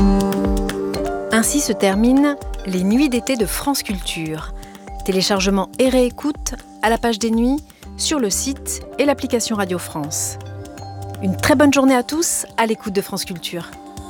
Ainsi se terminent les nuits d'été de France Culture. Téléchargement et réécoute à la page des nuits, sur le site et l'application Radio France. Une très bonne journée à tous à l'écoute de France Culture.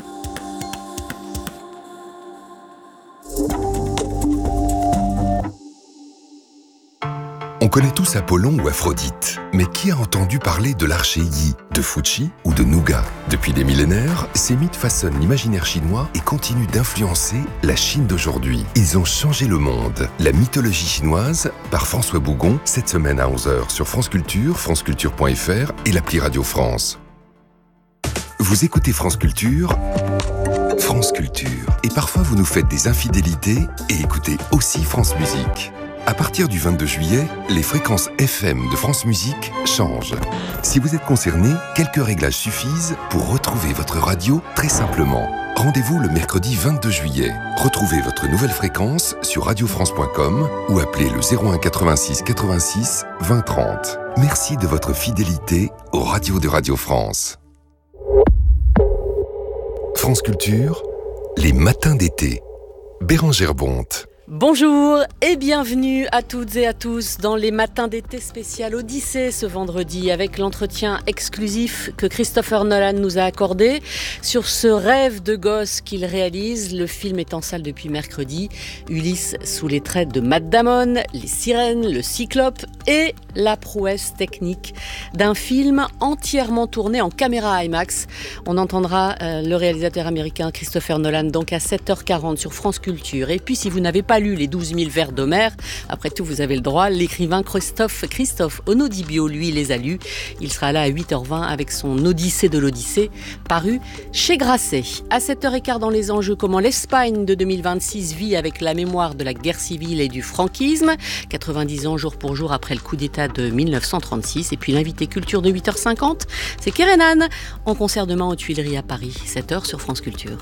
On connaît tous Apollon ou Aphrodite, mais qui a entendu parler de l'archer Yi, de Fuji ou de Nougat ? Depuis des millénaires, ces mythes façonnent l'imaginaire chinois et continuent d'influencer la Chine d'aujourd'hui. Ils ont changé le monde. La mythologie chinoise, par François Bougon, cette semaine à 11h sur France Culture, franceculture.fr et l'appli Radio France. Vous écoutez France Culture, France Culture. Et parfois vous nous faites des infidélités et écoutez aussi France Musique. À partir du 22 juillet, les fréquences FM de France Musique changent. Si vous êtes concerné, quelques réglages suffisent pour retrouver votre radio très simplement. Rendez-vous le mercredi 22 juillet. Retrouvez votre nouvelle fréquence sur radiofrance.com ou appelez le 01 86 86 20 30. Merci de votre fidélité aux radios de Radio France. France Culture, les matins d'été. Bérengère Bonte. Bonjour et bienvenue à toutes et à tous dans les matins d'été spécial Odyssée ce vendredi avec l'entretien exclusif que Christopher Nolan nous a accordé sur ce rêve de gosse qu'il réalise. Le film est en salle depuis mercredi. Ulysse sous les traits de Matt Damon, les sirènes, le cyclope et la prouesse technique d'un film entièrement tourné en caméra IMAX. On entendra le réalisateur américain Christopher Nolan donc à 7h40 sur France Culture. Et puis si vous n'avez pas lu les 12 000 vers d'Homère, après tout vous avez le droit, l'écrivain Christophe Onodibio lui les a lus. Il sera là à 8h20 avec son Odyssée de l'Odyssée paru chez Grasset. À 7h15 dans les enjeux, comment l'Espagne de 2026 vit avec la mémoire de la guerre civile et du franquisme, 90 ans jour pour jour après le coup d'état de 1936. Et puis l'invité culture de 8h50, c'est Kerenan en concert demain aux Tuileries à Paris, 7h sur France Culture.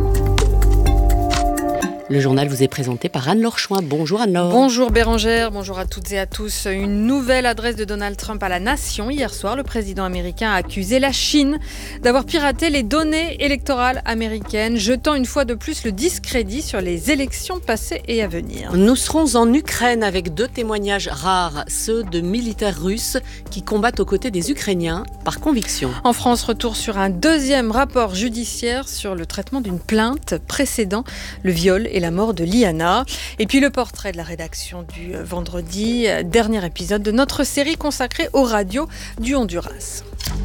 Le journal vous est présenté par Anne-Laure Chouin. Bonjour Anne-Laure. Bonjour Bérengère, bonjour à toutes et à tous. Une nouvelle adresse de Donald Trump à la nation. Hier soir, le président américain a accusé la Chine d'avoir piraté les données électorales américaines, jetant une fois de plus le discrédit sur les élections passées et à venir. Nous serons en Ukraine avec deux témoignages rares, ceux de militaires russes qui combattent aux côtés des Ukrainiens par conviction. En France, retour sur un deuxième rapport judiciaire sur le traitement d'une plainte précédant le viol et la mort de Liana. Et puis le portrait de la rédaction du vendredi, dernier épisode de notre série consacrée aux radios du Honduras.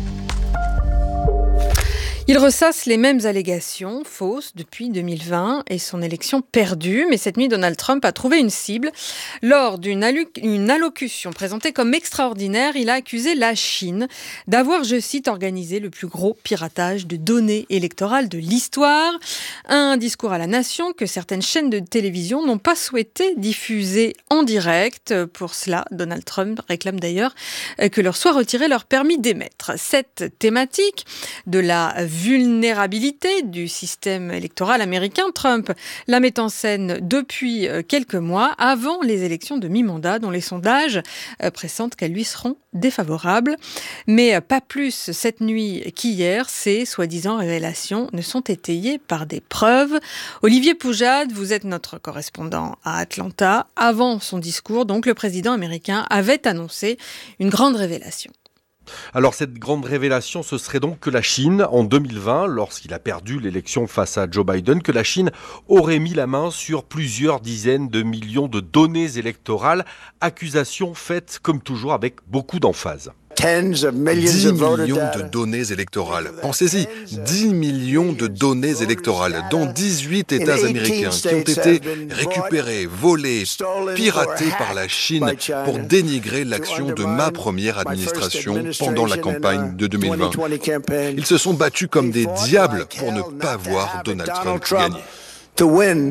Il ressasse les mêmes allégations fausses depuis 2020 et son élection perdue. Mais cette nuit, Donald Trump a trouvé une cible. Lors d'une allocution présentée comme extraordinaire, il a accusé la Chine d'avoir, je cite, organisé le plus gros piratage de données électorales de l'histoire. Un discours à la nation que certaines chaînes de télévision n'ont pas souhaité diffuser en direct. Pour cela, Donald Trump réclame d'ailleurs que leur soit retiré leur permis d'émettre. Cette thématique de la vulnérabilité du système électoral américain, Trump la met en scène depuis quelques mois, avant les élections de mi-mandat, dont les sondages pressentent qu'elles lui seront défavorables. Mais pas plus cette nuit qu'hier, ces soi-disant révélations ne sont étayées par des preuves. Olivier Poujade, vous êtes notre correspondant à Atlanta. Avant son discours, donc, le président américain avait annoncé une grande révélation. Alors cette grande révélation, ce serait donc que la Chine, en 2020, lorsqu'il a perdu l'élection face à Joe Biden, que la Chine aurait mis la main sur plusieurs dizaines de millions de données électorales, accusation faite comme toujours avec beaucoup d'emphase. 10 millions de données électorales. Pensez-y, 10 millions de données électorales dans 18 États américains qui ont été récupérées, volées, piratées par la Chine pour dénigrer l'action de ma première administration pendant la campagne de 2020. Ils se sont battus comme des diables pour ne pas voir Donald Trump gagner.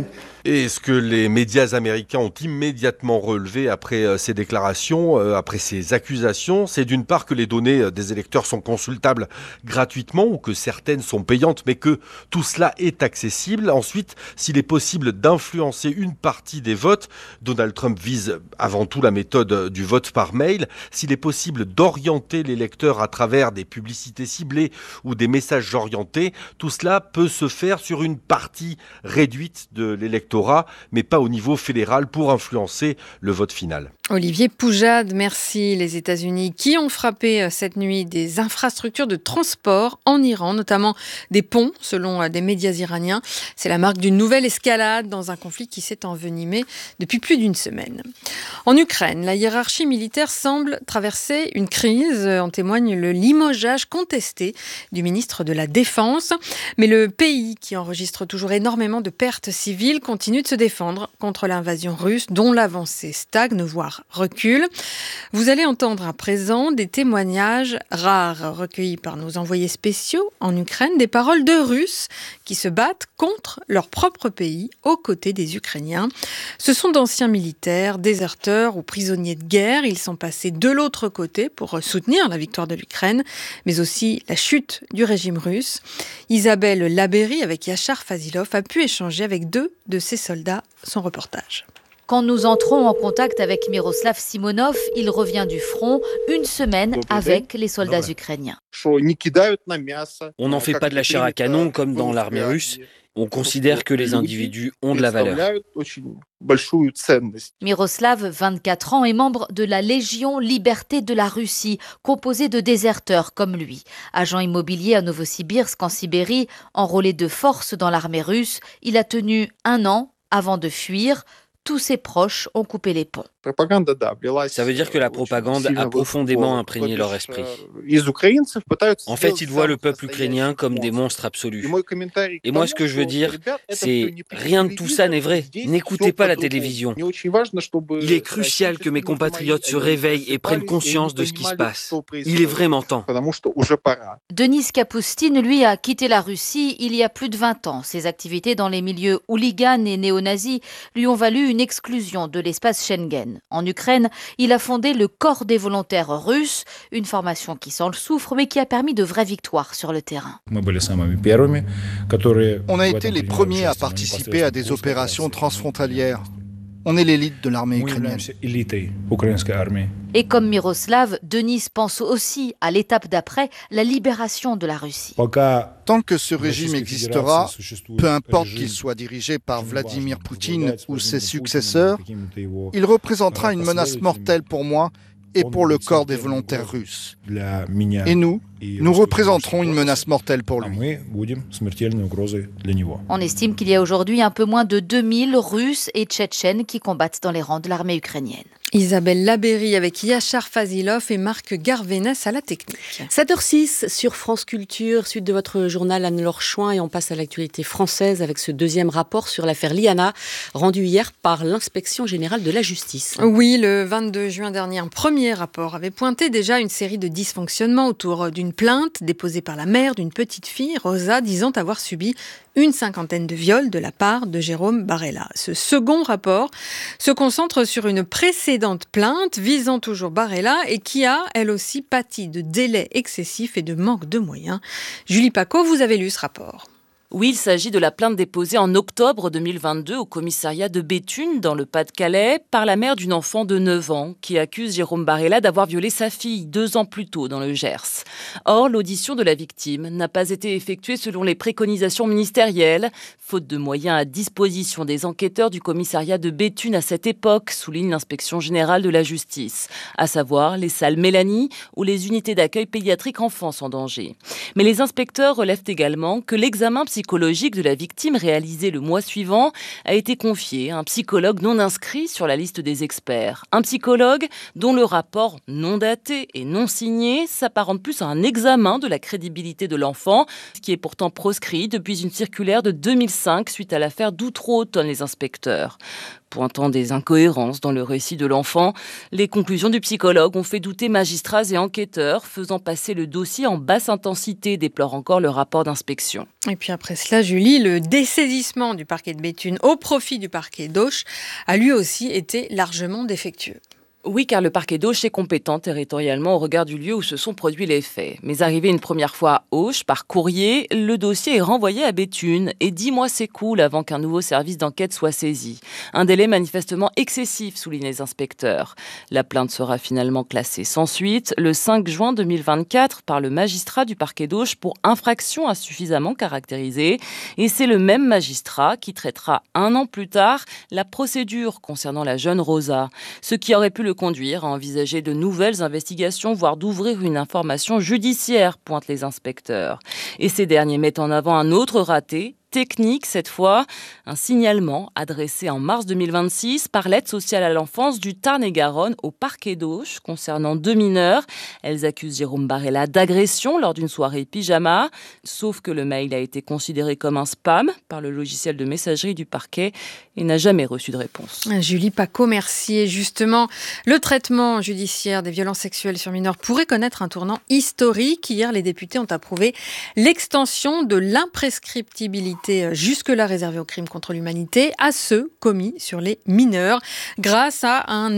Et ce que les médias américains ont immédiatement relevé après ces déclarations, après ces accusations, c'est d'une part que les données des électeurs sont consultables gratuitement ou que certaines sont payantes, mais que tout cela est accessible. Ensuite, s'il est possible d'influencer une partie des votes, Donald Trump vise avant tout la méthode du vote par mail. S'il est possible d'orienter l'électeur à travers des publicités ciblées ou des messages orientés, tout cela peut se faire sur une partie réduite de l'électorat, mais pas au niveau fédéral pour influencer le vote final. Olivier Poujade, merci. Les États-Unis qui ont frappé cette nuit des infrastructures de transport en Iran, notamment des ponts, selon des médias iraniens. C'est la marque d'une nouvelle escalade dans un conflit qui s'est envenimé depuis plus d'une semaine. En Ukraine, la hiérarchie militaire semble traverser une crise. En témoigne le limogeage contesté du ministre de la Défense. Mais le pays, qui enregistre toujours énormément de pertes civiles, continue de se défendre contre l'invasion russe, dont l'avancée stagne, voire recul. Vous allez entendre à présent des témoignages rares recueillis par nos envoyés spéciaux en Ukraine, des paroles de Russes qui se battent contre leur propre pays aux côtés des Ukrainiens. Ce sont d'anciens militaires, déserteurs ou prisonniers de guerre. Ils sont passés de l'autre côté pour soutenir la victoire de l'Ukraine, mais aussi la chute du régime russe. Isabelle Labéry, avec Yachar Fazilov, a pu échanger avec 2 de ces soldats. Son reportage. Quand nous entrons en contact avec Miroslav Simonov, il revient du front, une semaine avec les soldats ukrainiens. On n'en fait pas de la chair à canon comme dans l'armée russe. On considère que les individus ont de la valeur. Miroslav, 24 ans, est membre de la Légion Liberté de la Russie, composée de déserteurs comme lui. Agent immobilier à Novosibirsk en Sibérie, enrôlé de force dans l'armée russe, il a tenu 1 an avant de fuir. Tous ses proches ont coupé les ponts. Ça veut dire que la propagande a profondément imprégné leur esprit. En fait, ils voient le peuple ukrainien comme des monstres absolus. Et moi, ce que je veux dire, c'est rien de tout ça n'est vrai. N'écoutez pas la télévision. Il est crucial que mes compatriotes se réveillent et prennent conscience de ce qui se passe. Il est vraiment temps. Denis Kapoustine, lui, a quitté la Russie il y a plus de 20 ans. Ses activités dans les milieux hooligans et néo-nazis lui ont valu une exclusion de l'espace Schengen. En Ukraine, il a fondé le Corps des volontaires russes, une formation qui sent le soufre mais qui a permis de vraies victoires sur le terrain. On a été les premiers à participer à des opérations transfrontalières. On est l'élite de l'armée ukrainienne. Et comme Miroslav, Denis pense aussi à l'étape d'après, la libération de la Russie. Tant que ce régime existera, peu importe qu'il soit dirigé par Vladimir Poutine ou ses successeurs, il représentera une menace mortelle pour moi et pour le corps des volontaires russes. Et nous représenterons une menace mortelle pour lui. On estime qu'il y a aujourd'hui un peu moins de 2000 Russes et Tchétchènes qui combattent dans les rangs de l'armée ukrainienne. Isabelle Labéry avec Yachar Fazilov et Marc Garvénès à la technique. 7h06 sur France Culture, suite de votre journal Anne-Laure Chouin, et on passe à l'actualité française avec ce deuxième rapport sur l'affaire Liana, rendu hier par l'Inspection générale de la justice. Oui, le 22 juin dernier, un premier rapport avait pointé déjà une série de dysfonctionnements autour d'une plainte déposée par la mère d'une petite fille, Rosa, disant avoir subi une 50aine de viols de la part de Jérôme Barella. Ce second rapport se concentre sur une précédente plainte visant toujours Barella et qui a, elle aussi, pâti de délais excessifs et de manque de moyens. Julie Paco, vous avez lu ce rapport. Oui, il s'agit de la plainte déposée en octobre 2022 au commissariat de Béthune, dans le Pas-de-Calais, par la mère d'une enfant de 9 ans qui accuse Jérôme Barella d'avoir violé sa fille 2 ans plus tôt dans le Gers. Or, l'audition de la victime n'a pas été effectuée selon les préconisations ministérielles, faute de moyens à disposition des enquêteurs du commissariat de Béthune à cette époque, souligne l'Inspection générale de la justice, à savoir les salles Mélanie ou les unités d'accueil pédiatrique enfants en danger. Mais les inspecteurs relèvent également que l'examen psychologique de la victime réalisé le mois suivant a été confié à un psychologue non inscrit sur la liste des experts. Un psychologue dont le rapport non daté et non signé s'apparente plus à un examen de la crédibilité de l'enfant, ce qui est pourtant proscrit depuis une circulaire de 2005 suite à l'affaire d'Outreau, tonne les inspecteurs. Pointant des incohérences dans le récit de l'enfant, les conclusions du psychologue ont fait douter magistrats et enquêteurs, faisant passer le dossier en basse intensité, déplore encore le rapport d'inspection. Et puis après Après cela, Julie, le dessaisissement du parquet de Béthune au profit du parquet d'Auch a lui aussi été largement défectueux. Oui, car le parquet d'Auch est compétent territorialement au regard du lieu où se sont produits les faits. Mais arrivé une première fois à Auch par courrier, le dossier est renvoyé à Béthune et 10 mois s'écoulent avant qu'un nouveau service d'enquête soit saisi. Un délai manifestement excessif, soulignent les inspecteurs. La plainte sera finalement classée sans suite le 5 juin 2024 par le magistrat du parquet d'Auch pour infraction insuffisamment caractérisée. Et c'est le même magistrat qui traitera 1 an plus tard la procédure concernant la jeune Rosa. Ce qui aurait pu le conduire à envisager de nouvelles investigations, voire d'ouvrir une information judiciaire, pointent les inspecteurs. Et ces derniers mettent en avant un autre raté, technique cette fois, un signalement adressé en mars 2026 par l'aide sociale à l'enfance du Tarn-et-Garonne au parquet d'Auch concernant 2 mineurs. Elles accusent Jérôme Barella d'agression lors d'une soirée pyjama, sauf que le mail a été considéré comme un spam par le logiciel de messagerie du parquet et n'a jamais reçu de réponse. Julie Paco, merci. Et justement, le traitement judiciaire des violences sexuelles sur mineurs pourrait connaître un tournant historique. Hier, les députés ont approuvé l'extension de l'imprescriptibilité jusque-là réservée aux crimes contre l'humanité à ceux commis sur les mineurs grâce à un